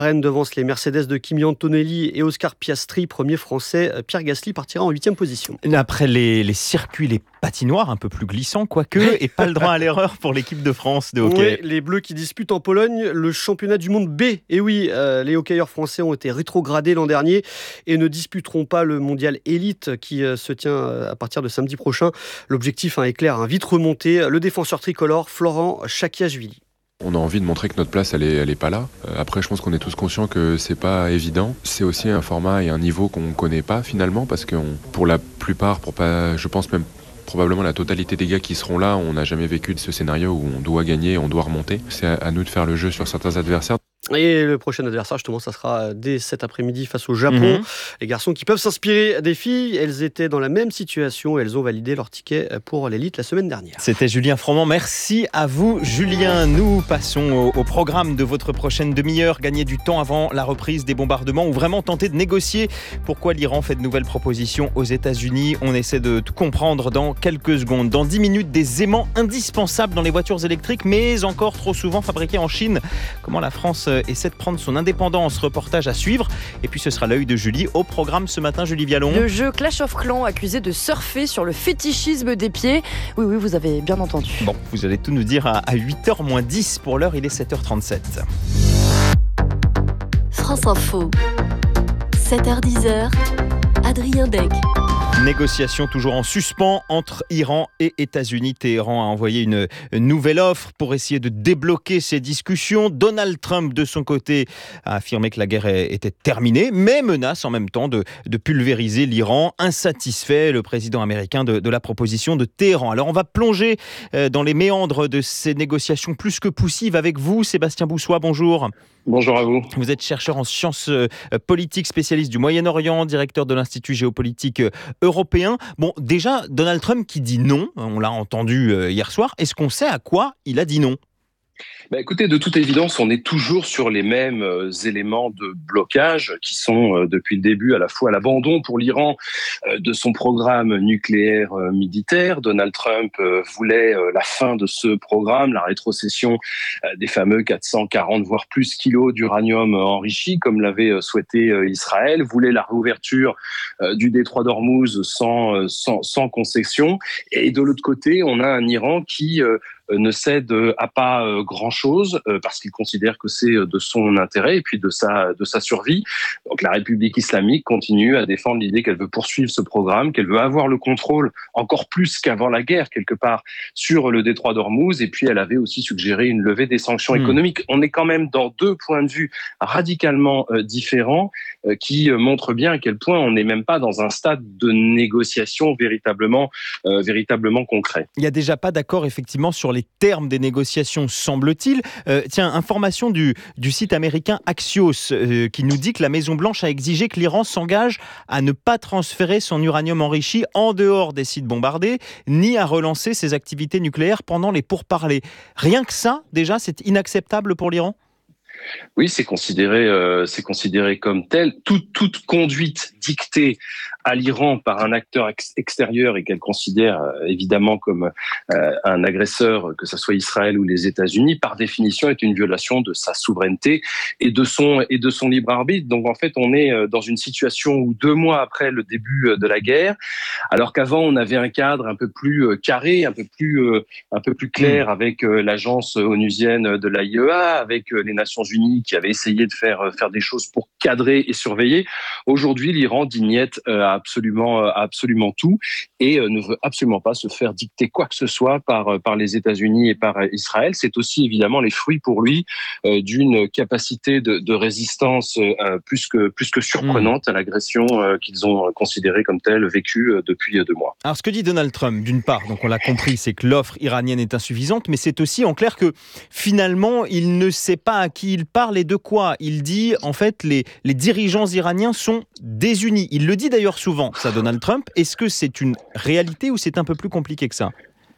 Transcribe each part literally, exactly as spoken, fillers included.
Rennes devance les Mercedes de Kimi Antonelli et Oscar Piastri, premier français. Pierre Gasly partira en huitième position. Après les, les circuits, les patinoires un peu plus glissants, quoique, et pas le droit à l'erreur pour l'équipe de France de hockey. Oui, les Bleus qui disputent en Pologne le championnat du monde B. Et oui, euh, les hockeyeurs français ont été rétrogradés l'an dernier et ne disputeront pas le mondial élite qui euh, se tient à partir de samedi prochain. L'objectif hein, est clair, hein, vite remonter. Le défenseur tricolore, Florent Chakiashvili. On a envie de montrer que notre place, elle est, elle est pas là. Après, je pense qu'on est tous conscients que c'est pas évident. C'est aussi un format et un niveau qu'on connaît pas finalement, parce que on, pour la plupart, pour pas, je pense même probablement la totalité des gars qui seront là, on n'a jamais vécu de ce scénario où on doit gagner, on doit remonter. C'est à, à nous de faire le jeu sur certains adversaires. Et le prochain adversaire, justement, ça sera dès cet après-midi face au Japon. Mmh. Les garçons qui peuvent s'inspirer des filles, elles étaient dans la même situation et elles ont validé leur ticket pour l'élite la semaine dernière. C'était Julien Froment. Merci à vous, Julien. Nous passons au, au programme de votre prochaine demi-heure. Gagner du temps avant la reprise des bombardements ou vraiment tenter de négocier. Pourquoi l'Iran fait de nouvelles propositions aux États-Unis? On essaie de tout comprendre dans quelques secondes. Dans dix minutes, des aimants indispensables dans les voitures électriques, mais encore trop souvent fabriqués en Chine. Comment la France essaie de prendre son indépendance, reportage à suivre. Et puis ce sera l'œil de Julie au programme ce matin, Julie Vialon. Le jeu Clash of Clans accusé de surfer sur le fétichisme des pieds. Oui, oui, vous avez bien entendu. Bon, vous allez tout nous dire à, à huit heures moins dix. Pour l'heure, il est sept heures trente-sept. France Info, sept heures dix, Adrien Beck. Négociation toujours en suspens entre Iran et États-Unis. Téhéran a envoyé une nouvelle offre pour essayer de débloquer ces discussions. Donald Trump, de son côté, a affirmé que la guerre était terminée, mais menace en même temps de, de pulvériser l'Iran. Insatisfait, le président américain, de, de la proposition de Téhéran. Alors on va plonger dans les méandres de ces négociations plus que poussives avec vous, Sébastien Boussois. Bonjour. Bonjour à vous. Vous êtes chercheur en sciences politiques, spécialiste du Moyen-Orient, directeur de l'Institut géopolitique européen. Bon, déjà, Donald Trump qui dit non, on l'a entendu hier soir. Est-ce qu'on sait à quoi il a dit non ? Bah écoutez, de toute évidence, on est toujours sur les mêmes euh, éléments de blocage qui sont euh, depuis le début à la fois l'abandon pour l'Iran euh, de son programme nucléaire euh, militaire. Donald Trump euh, voulait euh, la fin de ce programme, la rétrocession euh, des fameux quatre cent quarante voire plus kilos d'uranium enrichi, comme l'avait euh, souhaité euh, Israël, voulait la réouverture euh, du détroit d'Ormuz sans, euh, sans, sans concession. Et de l'autre côté, on a un Iran qui euh, ne cède à pas grand-chose parce qu'il considère que c'est de son intérêt et puis de sa de sa survie. Donc la République islamique continue à défendre l'idée qu'elle veut poursuivre ce programme, qu'elle veut avoir le contrôle encore plus qu'avant la guerre quelque part sur le détroit d'Ormuz, et puis elle avait aussi suggéré une levée des sanctions mmh. économiques. On est quand même dans deux points de vue radicalement euh, différents euh, qui euh, montrent bien à quel point on n'est même pas dans un stade de négociation véritablement euh, véritablement concret. Il n'y a déjà pas d'accord effectivement sur les termes des négociations, semble-t-il. Euh, tiens, information du, du site américain Axios euh, qui nous dit que la Maison-Blanche a exigé que l'Iran s'engage à ne pas transférer son uranium enrichi en dehors des sites bombardés, ni à relancer ses activités nucléaires pendant les pourparlers. Rien que ça, déjà, c'est inacceptable pour l'Iran ? Oui, c'est considéré, euh, c'est considéré comme tel. Toute, toute conduite dictée à l'Iran par un acteur ex- extérieur et qu'elle considère euh, évidemment comme euh, un agresseur, que ce soit Israël ou les États-Unis, par définition est une violation de sa souveraineté et de son et de son libre arbitre. Donc en fait, on est dans une situation où deux mois après le début de la guerre, alors qu'avant on avait un cadre un peu plus carré, un peu plus euh, un peu plus clair avec euh, l'agence onusienne de l'A I E A, avec euh, les Nations Unies qui avaient essayé de faire faire des choses pour cadrer et surveiller. Aujourd'hui, l'Iran dit niet à absolument à absolument tout et ne veut absolument pas se faire dicter quoi que ce soit par par les États-Unis et par Israël. C'est aussi évidemment les fruits pour lui euh, d'une capacité de, de résistance euh, plus que plus que surprenante à l'agression euh, qu'ils ont considérée comme telle vécue euh, depuis deux mois. Alors ce que dit Donald Trump, d'une part, donc on l'a compris, c'est que l'offre iranienne est insuffisante, mais c'est aussi en clair que finalement il ne sait pas à qui il parle et de quoi. Il dit en fait les les dirigeants iraniens sont désunis. Il le dit d'ailleurs souvent, ça, Donald Trump. Est-ce que c'est une réalité ou c'est un peu plus compliqué que ça ?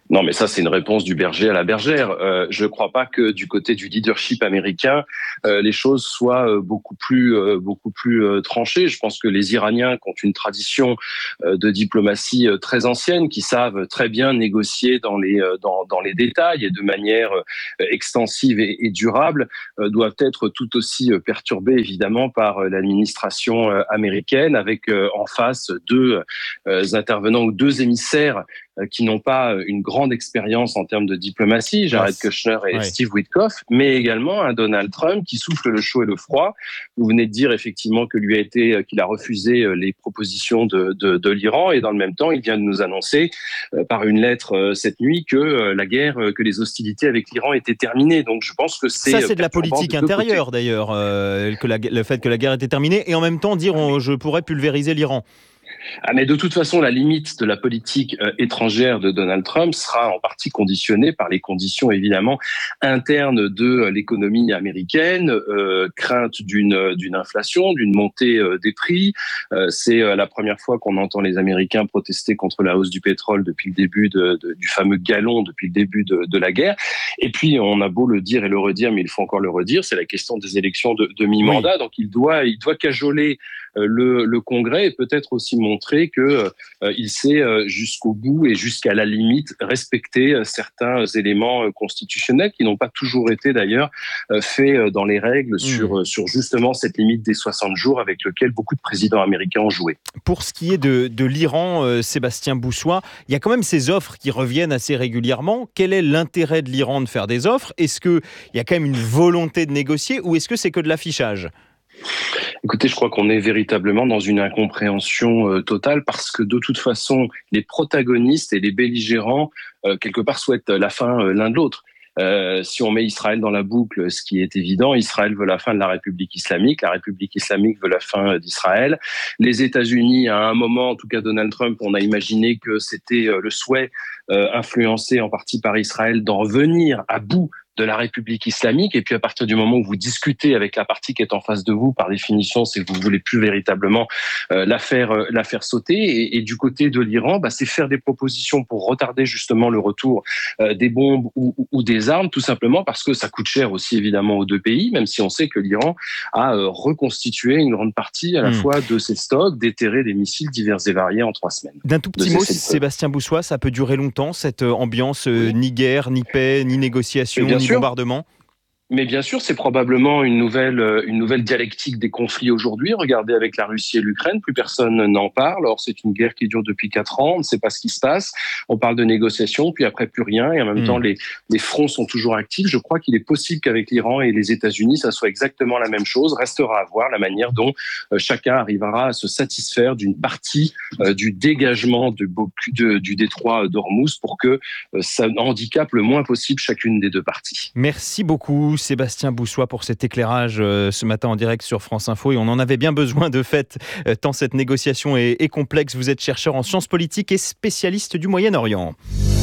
Non, mais ça, c'est une réponse du berger à la bergère. Euh, je ne crois pas que du côté du leadership américain, euh, les choses soient euh, beaucoup plus, euh, beaucoup plus euh, tranchées. Je pense que les Iraniens, qui ont une tradition euh, de diplomatie euh, très ancienne, qui savent très bien négocier dans les, euh, dans, dans les détails et de manière euh, extensive et, et durable, euh, doivent être tout aussi euh, perturbés, évidemment, par euh, l'administration euh, américaine, avec euh, en face deux euh, intervenants ou deux émissaires qui n'ont pas une grande expérience en termes de diplomatie, Jared Kushner et ouais. Steve Witkoff, mais également un Donald Trump qui souffle le chaud et le froid. Vous venez de dire effectivement que lui a été, qu'il a refusé les propositions de, de, de l'Iran, et dans le même temps, il vient de nous annoncer euh, par une lettre euh, cette nuit que euh, la guerre, euh, que les hostilités avec l'Iran étaient terminées. Donc je pense que c'est ça, c'est de la politique de intérieure d'ailleurs, euh, que la, le fait que la guerre était terminée, et en même temps dire on, je pourrais pulvériser l'Iran. Ah, mais de toute façon, la limite de la politique euh, étrangère de Donald Trump sera en partie conditionnée par les conditions évidemment internes de euh, l'économie américaine, euh, crainte d'une d'une inflation, d'une montée euh, des prix. Euh, c'est euh, la première fois qu'on entend les Américains protester contre la hausse du pétrole depuis le début de, de, du fameux gallon, depuis le début de, de la guerre. Et puis, on a beau le dire et le redire, mais il faut encore le redire, c'est la question des élections de, de mi-mandat. Oui. Donc, il doit, il doit cajoler euh, le, le Congrès et peut-être aussi montrer que euh, il sait euh, jusqu'au bout et jusqu'à la limite respecter euh, certains éléments euh, constitutionnels qui n'ont pas toujours été d'ailleurs euh, faits euh, dans les règles mmh. sur, euh, sur justement cette limite des soixante jours avec lequel beaucoup de présidents américains ont joué. Pour ce qui est de, de l'Iran, euh, Sébastien Boussois, il y a quand même ces offres qui reviennent assez régulièrement. Quel est l'intérêt de l'Iran de faire des offres ? Est-ce qu'il y a quand même une volonté de négocier ou est-ce que c'est que de l'affichage ? Écoutez, je crois qu'on est véritablement dans une incompréhension euh, totale parce que de toute façon, les protagonistes et les belligérants, euh, quelque part, souhaitent la fin euh, l'un de l'autre. Euh, si on met Israël dans la boucle, ce qui est évident, Israël veut la fin de la République islamique, la République islamique veut la fin d'Israël. Les États-Unis, à un moment, en tout cas Donald Trump, on a imaginé que c'était le souhait euh, influencé en partie par Israël d'en revenir à bout de la République islamique. Et puis à partir du moment où vous discutez avec la partie qui est en face de vous, par définition, c'est que vous voulez plus véritablement euh, la faire euh, la faire sauter. Et, et du côté de l'Iran, bah, c'est faire des propositions pour retarder justement le retour euh, des bombes ou, ou, ou des armes, tout simplement parce que ça coûte cher aussi évidemment aux deux pays, même si on sait que l'Iran a euh, reconstitué une grande partie à la mmh. fois de ses stocks, déterré des missiles divers et variés en trois semaines. D'un tout petit mot, Sébastien Boussois, ça peut durer longtemps cette ambiance euh, oui. ni guerre, ni paix, ni négociation, ni bombardement? Mais bien sûr, c'est probablement une nouvelle, une nouvelle dialectique des conflits aujourd'hui. Regardez avec la Russie et l'Ukraine, plus personne n'en parle. Or, c'est une guerre qui dure depuis quatre ans, on ne sait pas ce qui se passe. On parle de négociations, puis après plus rien. Et en même mmh. temps, les, les fronts sont toujours actifs. Je crois qu'il est possible qu'avec l'Iran et les États-Unis, ça soit exactement la même chose. Restera à voir la manière dont euh, chacun arrivera à se satisfaire d'une partie euh, du dégagement de, de, du détroit d'Ormuz pour que euh, ça handicape le moins possible chacune des deux parties. Merci beaucoup, Sébastien Boussois, pour cet éclairage euh, ce matin en direct sur France Info. Et on en avait bien besoin de fait, euh, tant cette négociation est, est complexe. Vous êtes chercheur en sciences politiques et spécialiste du Moyen-Orient.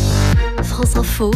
France Info,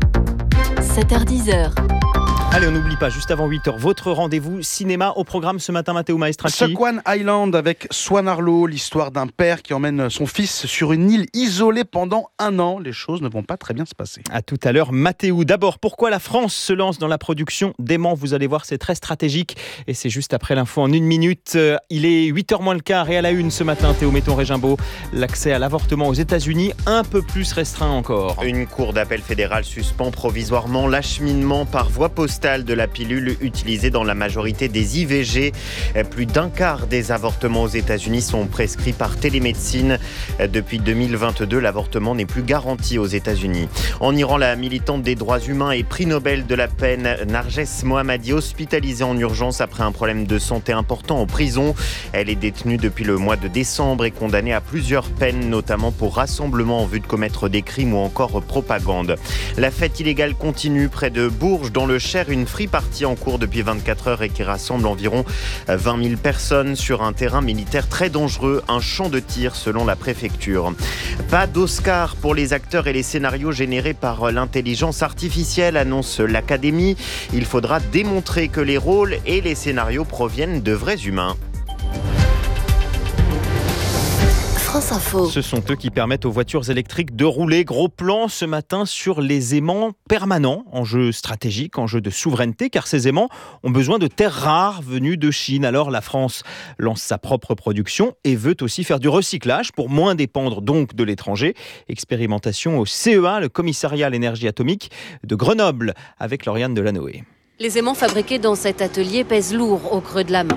sept heures dix. Allez, on n'oublie pas, juste avant huit heures, votre rendez-vous cinéma au programme ce matin, Matteo Maestracci. Squan Island avec Swan Arlo, l'histoire d'un père qui emmène son fils sur une île isolée pendant un an. Les choses ne vont pas très bien se passer. À tout à l'heure, Matteo. D'abord, pourquoi la France se lance dans la production d'aimants ? Vous allez voir, c'est très stratégique. Et c'est juste après l'info en une minute. Il est huit heures moins le quart et à la une ce matin, Théo Méton-Régimbaud. L'accès à l'avortement aux États-Unis, un peu plus restreint encore. Une cour d'appel fédérale suspend provisoirement l'acheminement par voie postale de la pilule utilisée dans la majorité des I V G. Plus d'un quart des avortements aux États-Unis sont prescrits par télémédecine. Depuis deux mille vingt-deux, l'avortement n'est plus garanti aux États-Unis. En Iran, la militante des droits humains et prix Nobel de la paix, Narges Mohammadi, hospitalisée en urgence après un problème de santé important en prison. Elle est détenue depuis le mois de décembre et condamnée à plusieurs peines, notamment pour rassemblement en vue de commettre des crimes ou encore propagande. La fête illégale continue près de Bourges, dans le Cher. Une free party en cours depuis vingt-quatre heures et qui rassemble environ vingt mille personnes sur un terrain militaire très dangereux, un champ de tir selon la préfecture. Pas d'Oscar pour les acteurs et les scénarios générés par l'intelligence artificielle, annonce l'Académie. Il faudra démontrer que les rôles et les scénarios proviennent de vrais humains. France Info. Ce sont eux qui permettent aux voitures électriques de rouler. Gros plan ce matin sur les aimants permanents, enjeu stratégique, enjeu de souveraineté, car ces aimants ont besoin de terres rares venues de Chine. Alors la France lance sa propre production et veut aussi faire du recyclage pour moins dépendre donc de l'étranger. Expérimentation au C E A, le commissariat à l'énergie atomique de Grenoble, avec Lauriane Delanoë. Les aimants fabriqués dans cet atelier pèsent lourd au creux de la main.